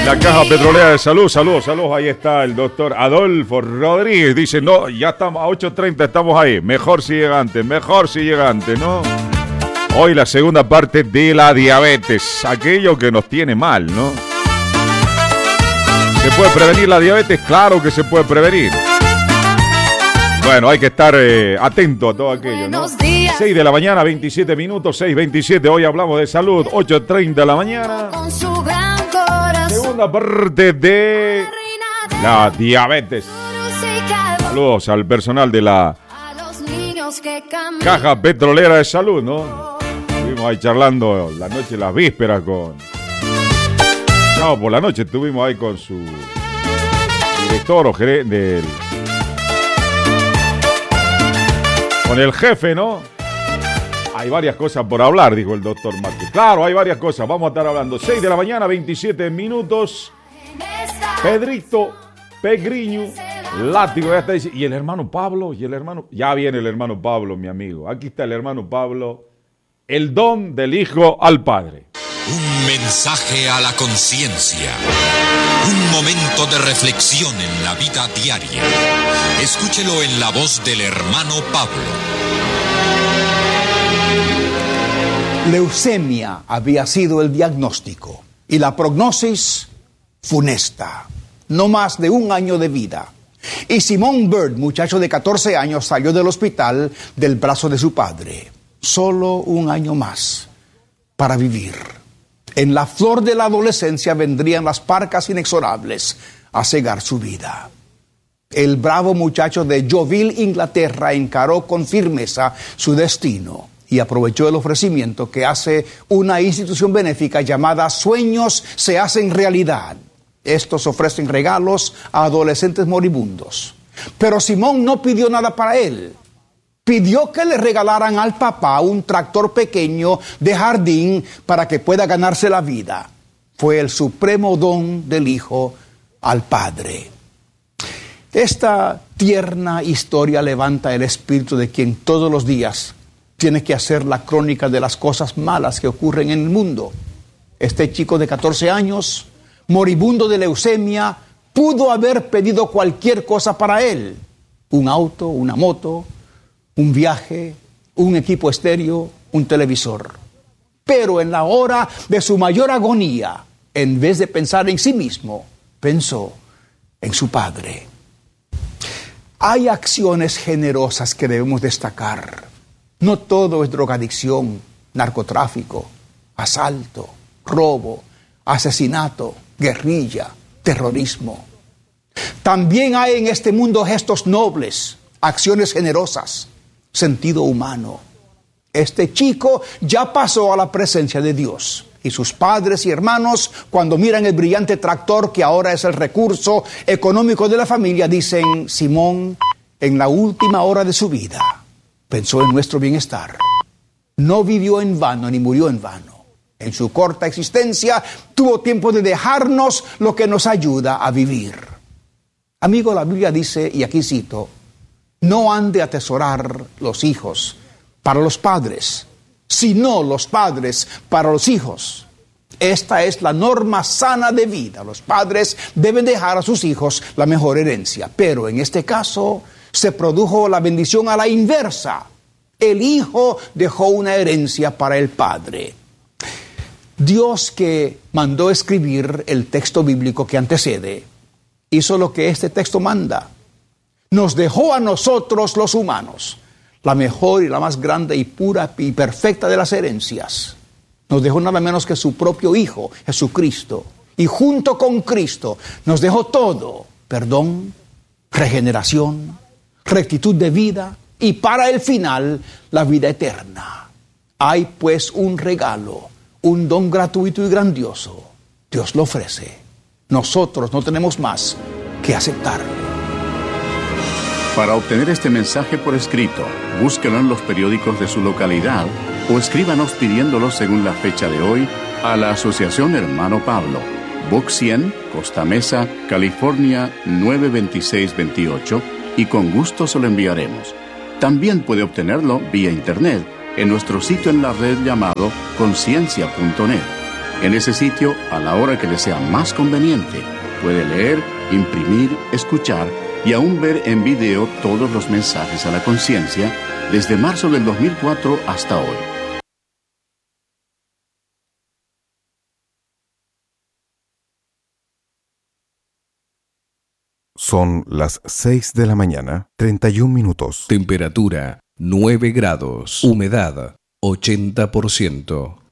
La Caja Petrolera de Salud, saludos, ahí está el doctor Adolfo Rodríguez, dice, no, ya estamos a 8:30, estamos ahí, mejor si llega antes, ¿no? Hoy la segunda parte de la diabetes, aquello que nos tiene mal, ¿no? ¿Se puede prevenir la diabetes? Claro que se puede prevenir. Bueno, hay que estar atento a todo aquello, ¿no? 6 de la mañana, 27 minutos, 6:27, hoy hablamos de salud, 8:30 de la mañana. Segunda parte de la diabetes. Saludos al personal de la Caja Petrolera de Salud, ¿no? Estuvimos ahí charlando la noche, las vísperas con... No, por la noche estuvimos ahí con su director o gerente, con el jefe, ¿no? Hay varias cosas por hablar, dijo el doctor Márquez. Claro, hay varias cosas, vamos a estar hablando. 6 de la mañana, 27 minutos. Pedrito Pegriño, látigo, ya está diciendo. Y el hermano Pablo, ya viene el hermano Pablo, mi amigo. Aquí está el hermano Pablo, el don del Hijo al Padre. Un mensaje a la conciencia. Un momento de reflexión en la vida diaria. Escúchelo en la voz del hermano Pablo. Leucemia había sido el diagnóstico y la prognosis funesta. No más de 1 año de vida. Y Simón Bird, muchacho de 14 años, salió del hospital del brazo de su padre. Solo 1 año más para vivir. En la flor de la adolescencia vendrían las parcas inexorables a cegar su vida. El bravo muchacho de Yeovil, Inglaterra, encaró con firmeza su destino y aprovechó el ofrecimiento que hace una institución benéfica llamada Sueños se hacen realidad. Estos ofrecen regalos a adolescentes moribundos. Pero Simón no pidió nada para él. Pidió que le regalaran al papá un tractor pequeño de jardín para que pueda ganarse la vida. Fue el supremo don del Hijo al Padre. Esta tierna historia levanta el espíritu de quien todos los días tiene que hacer la crónica de las cosas malas que ocurren en el mundo. Este chico de 14 años, moribundo de leucemia, pudo haber pedido cualquier cosa para él. Un auto, una moto, un viaje, un equipo estéreo, un televisor. Pero en la hora de su mayor agonía, en vez de pensar en sí mismo, pensó en su padre. Hay acciones generosas que debemos destacar. No todo es drogadicción, narcotráfico, asalto, robo, asesinato, guerrilla, terrorismo. También hay en este mundo gestos nobles, acciones generosas, sentido humano. Este chico ya pasó a la presencia de Dios. Y sus padres y hermanos, cuando miran el brillante tractor que ahora es el recurso económico de la familia, dicen: Simón, en la última hora de su vida, pensó en nuestro bienestar. No vivió en vano ni murió en vano. En su corta existencia tuvo tiempo de dejarnos lo que nos ayuda a vivir. Amigo, la Biblia dice, y aquí cito: no han de atesorar los hijos para los padres, sino los padres para los hijos. Esta es la norma sana de vida. Los padres deben dejar a sus hijos la mejor herencia. Pero en este caso se produjo la bendición a la inversa. El hijo dejó una herencia para el padre. Dios, que mandó escribir el texto bíblico que antecede, hizo lo que este texto manda. Nos dejó a nosotros los humanos la mejor y la más grande y pura y perfecta de las herencias. Nos dejó nada menos que su propio Hijo, Jesucristo. Y junto con Cristo nos dejó todo: perdón, regeneración, rectitud de vida y para el final la vida eterna. Hay pues un regalo, un don gratuito y grandioso. Dios lo ofrece. Nosotros no tenemos más que aceptarlo. Para obtener este mensaje por escrito, búsquelo en los periódicos de su localidad o escríbanos pidiéndolo según la fecha de hoy a la Asociación Hermano Pablo, Box 100, Costa Mesa, California 92628, y con gusto se lo enviaremos. También puede obtenerlo vía internet en nuestro sitio en la red llamado conciencia.net. En ese sitio, a la hora que le sea más conveniente, puede leer, imprimir, escuchar y aún ver en video todos los mensajes a la conciencia desde marzo del 2004 hasta hoy. Son las 6 de la mañana, 31 minutos. Temperatura 9 grados. Humedad 80%.